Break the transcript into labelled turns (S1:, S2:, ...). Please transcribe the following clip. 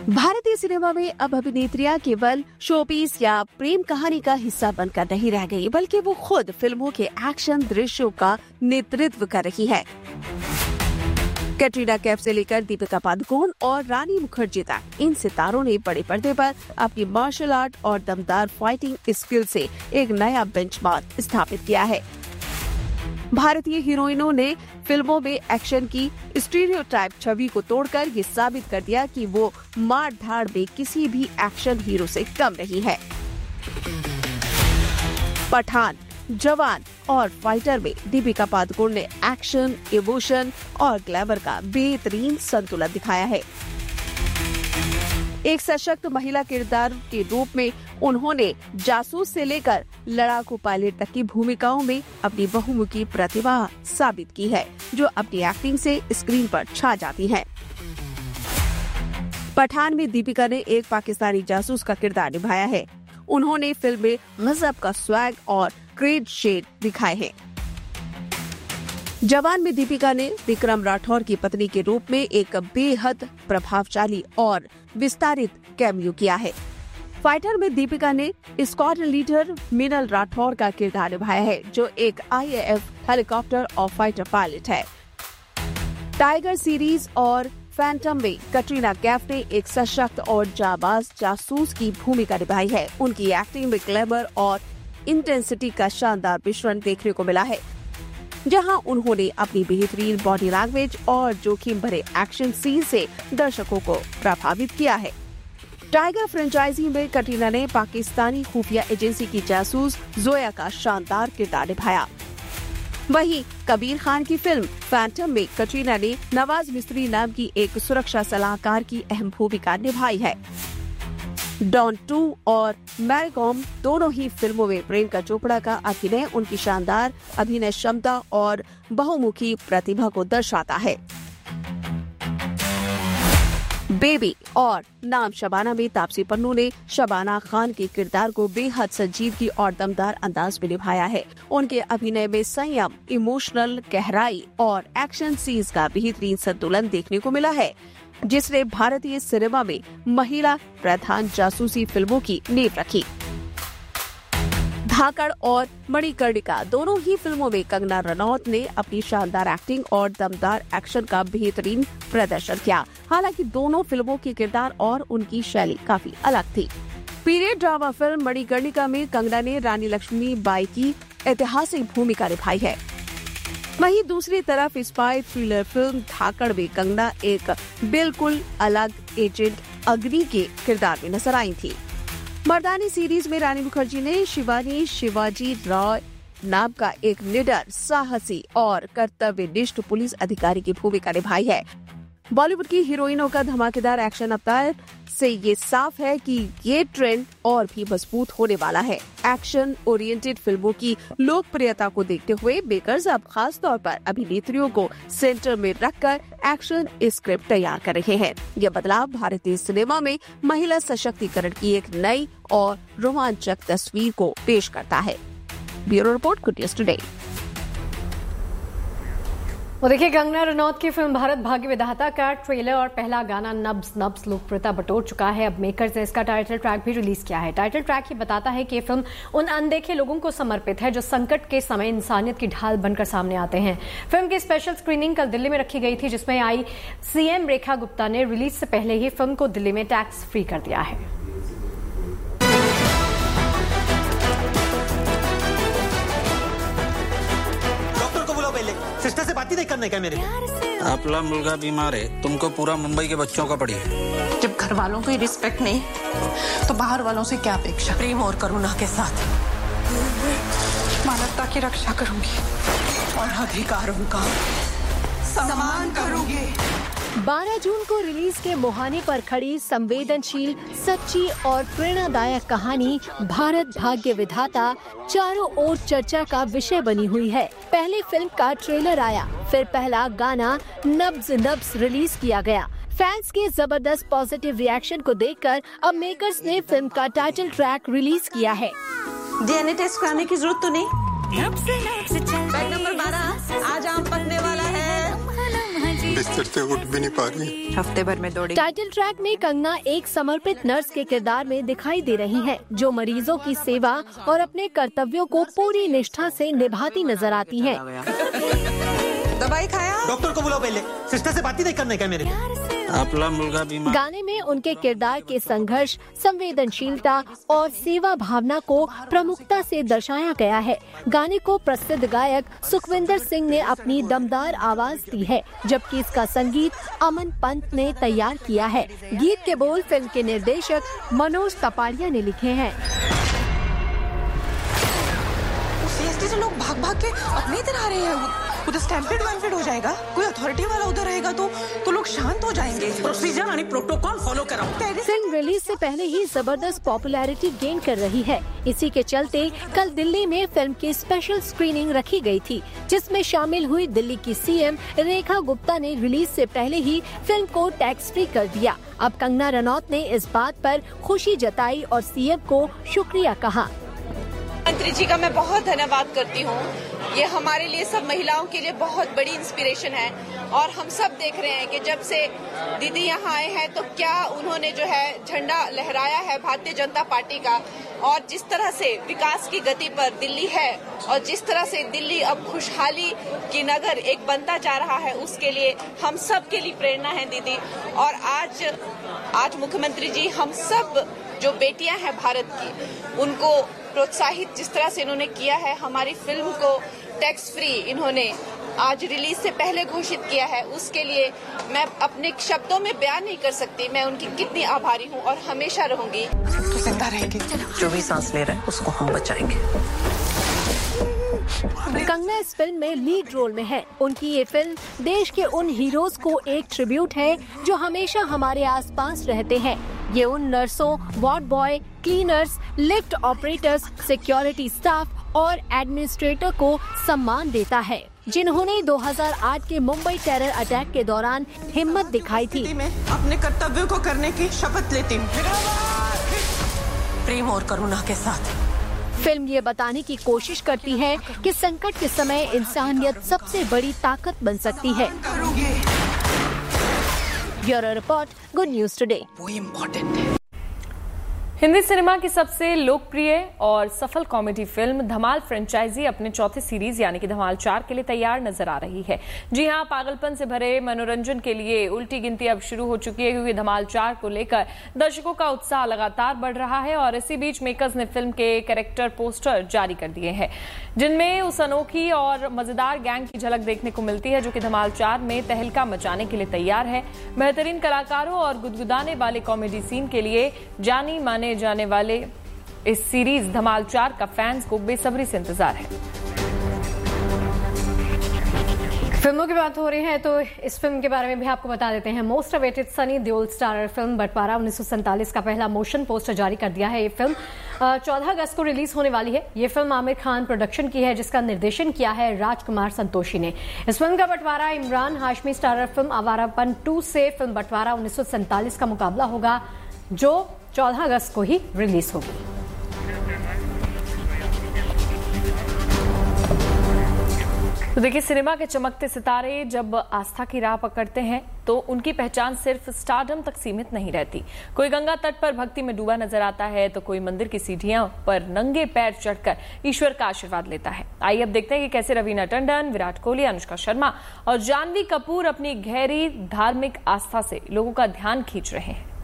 S1: भारतीय सिनेमा में अब अभिनेत्रियां केवल शोपीस या प्रेम कहानी का हिस्सा बनकर नहीं रह गई, बल्कि वो खुद फिल्मों के एक्शन दृश्यों का नेतृत्व कर रही है। कैटरीना कैफ से लेकर दीपिका पादुकोण और रानी मुखर्जी तक इन सितारों ने बड़े पर्दे पर अपनी मार्शल आर्ट और दमदार फाइटिंग स्किल से एक नया बेंचमार्क स्थापित किया है। भारतीय हीरोइनों ने फिल्मों में एक्शन की स्टीरियोटाइप छवि को तोड़कर ये साबित कर दिया कि वो मार धाड़ में किसी भी एक्शन हीरो से कम नहीं है। पठान, जवान और फाइटर में दीपिका पादुकोण ने एक्शन, इमोशन और ग्लैमर का बेहतरीन संतुलन दिखाया है। एक सशक्त महिला किरदार के रूप में उन्होंने जासूस से लेकर लड़ाकू पायलट तक की भूमिकाओं में अपनी बहुमुखी प्रतिभा साबित की है, जो अपनी एक्टिंग से स्क्रीन पर छा जाती हैं। पठान में दीपिका ने एक पाकिस्तानी जासूस का किरदार निभाया है। उन्होंने फिल्म में गजब का स्वैग और ग्रेट शेड दिखाए हैं। जवान में दीपिका ने विक्रम राठौर की पत्नी के रूप में एक बेहद प्रभावशाली और विस्तारित कैमियो किया है। फाइटर में दीपिका ने स्क्वाड्रन लीडर मिनल राठौर का किरदार निभाया है, जो एक IAF हेलीकॉप्टर और फाइटर पायलट है। टाइगर सीरीज और फैंटम में कैटरीना कैफ ने एक सशक्त और जाबाज जासूस की भूमिका निभाई है। उनकी एक्टिंग में ग्लैमर और इंटेंसिटी का शानदार मिश्रण देखने को मिला है, जहां उन्होंने अपनी बेहतरीन बॉडी लैंग्वेज और जोखिम भरे एक्शन सीन से दर्शकों को प्रभावित किया है। टाइगर फ्रेंचाइजी में कैटरीना ने पाकिस्तानी खुफिया एजेंसी की जासूस जोया का शानदार किरदार निभाया। वहीं कबीर खान की फिल्म फैंटम में कैटरीना ने नवाज मिस्त्री नाम की एक सुरक्षा सलाहकार की अहम भूमिका निभाई है। डॉन 2 और मैरीकॉम दोनों ही फिल्मों में प्रियंका चोपड़ा का अभिनय उनकी शानदार अभिनय क्षमता और बहुमुखी प्रतिभा को दर्शाता है। बेबी और नाम शबाना में तापसी पन्नू ने शबाना खान के किरदार को बेहद संजीदगी और दमदार अंदाज में निभाया है। उनके अभिनय में संयम, इमोशनल गहराई और एक्शन सीन्स का बेहतरीन संतुलन देखने को मिला है, जिसने भारतीय सिनेमा में महिला प्रधान जासूसी फिल्मों की नींव रखी। धाकड़ और मणिकर्णिका दोनों ही फिल्मों में कंगना रनौत ने अपनी शानदार एक्टिंग और दमदार एक्शन का बेहतरीन प्रदर्शन किया। हालांकि दोनों फिल्मों के किरदार और उनकी शैली काफी अलग थी। पीरियड ड्रामा फिल्म मणिकर्णिका में कंगना ने रानी लक्ष्मीबाई की ऐतिहासिक भूमिका निभाई है। वहीं दूसरी तरफ स्पाई थ्रिलर फिल्म धाकड़ में कंगना एक बिल्कुल अलग एजेंट अग्नि के किरदार में नजर आई थी। मर्दानी सीरीज में रानी मुखर्जी ने शिवानी शिवाजी रॉय नाम का एक निडर, साहसी और कर्तव्यनिष्ठ पुलिस अधिकारी की भूमिका निभाई है। बॉलीवुड की हीरोइनों का धमाकेदार एक्शन अवतार से ये साफ है कि ये ट्रेंड और भी मजबूत होने वाला है। एक्शन ओरिएंटेड फिल्मों की लोकप्रियता को देखते हुए मेकर्स अब खास तौर पर अभिनेत्रियों को सेंटर में रखकर एक्शन स्क्रिप्ट तैयार कर रहे हैं। यह बदलाव भारतीय सिनेमा में महिला सशक्तिकरण की एक नई और रोमांचक तस्वीर को पेश करता है। Bureau report, good news today.
S2: वो देखिए, कंगना रनौत की फिल्म भारत भाग्य विधाता का ट्रेलर और पहला गाना नब्ज नब्ज लोकप्रियता बटोर चुका है। अब मेकर्स ने इसका टाइटल ट्रैक भी रिलीज किया है। टाइटल ट्रैक ही बताता है कि ये फिल्म उन अनदेखे लोगों को समर्पित है जो संकट के समय इंसानियत की ढाल बनकर सामने आते हैं। फिल्म की स्पेशल स्क्रीनिंग कल दिल्ली में रखी गई थी, जिसमें आई CM रेखा गुप्ता ने रिलीज से पहले ही फिल्म को दिल्ली में टैक्स फ्री कर दिया है।
S3: सिस्टर से बात ही नहीं करने का मेरे।
S4: आपला मुलगा बीमार है, तुमको पूरा मुंबई के बच्चों का पड़ी है।
S5: जब घर वालों को ही रिस्पेक्ट नहीं तो बाहर वालों से क्या अपेक्षा। प्रेम और करुणा के साथ मानवता की रक्षा करूंगी और अधिकारों का सम्मान करूंगी।
S2: 12 जून को रिलीज के मुहाने पर खड़ी संवेदनशील, सच्ची और प्रेरणादायक कहानी भारत भाग्य विधाता चारों ओर चर्चा का विषय बनी हुई है। पहले फिल्म का ट्रेलर आया, फिर पहला गाना नब्ज नब्ज रिलीज किया गया। फैंस के जबरदस्त पॉजिटिव रिएक्शन को देखकर अब मेकर्स ने फिल्म का टाइटल ट्रैक रिलीज किया है।
S5: DNA टेस्ट कराने की जरूरत तो नहीं। बैग नंबर 12 आज आम पकने वाला है।
S3: बिस्तर से उठ भी नहीं पा रही।
S5: हफ्ते भर में दौड़ी।
S2: टाइटल ट्रैक में कंगना एक समर्पित नर्स के किरदार में दिखाई दे रही हैं, जो मरीजों की सेवा और अपने कर्तव्यों को पूरी निष्ठा से निभाती नजर आती हैं।
S5: दवाई खाया?
S6: डॉक्टर को बुलाओ पहले, सिस्टर से बात ही नहीं करने का मेरे।
S4: आपला मुलगा बीमार।
S2: गाने में उनके किरदार के संघर्ष, संवेदनशीलता और सेवा भावना को प्रमुखता से दर्शाया गया है। गाने को प्रसिद्ध गायक सुखविंदर सिंह ने अपनी दमदार आवाज दी है, जबकि इसका संगीत अमन पंत ने तैयार किया है। गीत के बोल फिल्म के निर्देशक मनोज तपाड़िया ने लिखे हैं।
S5: सीएसटी से लोग भाग भाग के अपने इधर आ रहे हैं। उधर स्टैम्पेड वैम्पेड हो जाएगा, कोई अथॉरिटी वाला उधर रहेगा तो लोग शांत हो जाएंगे।
S6: प्रोसीजर यानी प्रोटोकॉल फॉलो कराओ।
S2: फिल्म रिलीज से पहले ही जबरदस्त पॉपुलैरिटी गेन कर रही है। इसी के चलते कल दिल्ली में फिल्म की स्पेशल स्क्रीनिंग रखी गई थी, जिसमें शामिल हुई दिल्ली की सीएम रेखा गुप्ता ने रिलीज से पहले ही फिल्म को टैक्स फ्री कर दिया। अब कंगना रनौत ने इस बात पर खुशी जताई और सीएम को शुक्रिया कहा।
S7: मंत्री जी का मैं बहुत धन्यवाद करती हूँ। ये हमारे लिए, सब महिलाओं के लिए बहुत बड़ी इंस्पिरेशन है और हम सब देख रहे हैं कि जब से दीदी यहाँ आए हैं तो क्या उन्होंने जो है झंडा लहराया है भारतीय जनता पार्टी का, और जिस तरह से विकास की गति पर दिल्ली है और जिस तरह से दिल्ली अब खुशहाली की नगर एक बनता जा रहा है, उसके लिए हम सब के लिए प्रेरणा है दीदी। और आज मुख्यमंत्री जी हम सब जो बेटियां हैं भारत की, उनको प्रोत्साहित जिस तरह से इन्होंने किया है, हमारी फिल्म को टैक्स फ्री इन्होंने आज रिलीज से पहले घोषित किया है, उसके लिए मैं अपने शब्दों में बयान नहीं कर सकती मैं उनकी कितनी आभारी हूँ और हमेशा रहूंगी।
S5: तो जिंदा रहेंगे,
S7: जो भी सांस ले रहे हैं उसको हम बचाएंगे।
S2: कंगना इस फिल्म में लीड रोल में है। उनकी ये फिल्म देश के उन हीरोज को एक ट्रिब्यूट है जो हमेशा हमारे आसपास रहते हैं। ये उन नर्सों, ward boy, cleaners, lift operators, security staff और एडमिनिस्ट्रेटर को सम्मान देता है, जिन्होंने 2008 के मुंबई टेरर अटैक के दौरान हिम्मत दिखाई थी।
S5: मैं अपने कर्तव्यों को करने की शपथ लेती हूँ, प्रेम और करुणा के साथ।
S2: फिल्म ये बताने की कोशिश करती है कि संकट के समय इंसानियत सबसे बड़ी ताकत बन सकती है। Bureau report, good news today.
S5: वो इम्पोर्टेंट है।
S8: हिंदी सिनेमा की सबसे लोकप्रिय और सफल कॉमेडी फिल्म धमाल फ्रेंचाइजी अपने चौथे सीरीज यानी कि धमाल 4 के लिए तैयार नजर आ रही है। जी हां, पागलपन से भरे मनोरंजन के लिए उल्टी गिनती अब शुरू हो चुकी है, क्योंकि धमाल 4 को लेकर दर्शकों का उत्साह लगातार बढ़ रहा है। और इसी बीच मेकर्स ने फिल्म के कैरेक्टर पोस्टर जारी कर दिए हैं, जिनमें उस अनोखी और मजेदार गैंग की झलक देखने को मिलती है जो कि धमाल 4 में तहलका मचाने के लिए तैयार है। बेहतरीन कलाकारों और गुदगुदाने वाले कॉमेडी सीन के लिए जानी माने जाने वाले इस सीरीज धमाल 4 का फैंस को बेसब्री से इंतजार है।
S2: फिल्मों की बात हो रही है तो इस फिल्म के बारे में भी आपको बता देते हैं। Most awaited Sunny Deol starrer film बंटवारा 1947 का पहला मोशन पोस्टर जारी कर दिया है। ये फिल्म 14 अगस्त को रिलीज होने वाली है। ये फिल्म आमिर खान प्रोडक्शन की है, जिसका निर्देशन किया है राजकुमार संतोषी ने। इस फिल्म का बंटवारा इमरान हाशमी स्टारर फिल्म आवारापन 2 से फिल्म बंटवारा 1947 का मुकाबला होगा, जो 14 अगस्त को ही रिलीज होगी।
S8: तो देखिए, सिनेमा के चमकते सितारे जब आस्था की राह पकड़ते हैं तो उनकी पहचान सिर्फ स्टारडम तक सीमित नहीं रहती। कोई गंगा तट पर भक्ति में डूबा नजर आता है तो कोई मंदिर की सीढ़ियां पर नंगे पैर चढ़कर ईश्वर का आशीर्वाद लेता है। आइए अब देखते हैं कि कैसे रवीना टंडन, विराट कोहली, अनुष्का शर्मा और जानवी कपूर अपनी गहरी धार्मिक आस्था से लोगों का ध्यान खींच रहे हैं।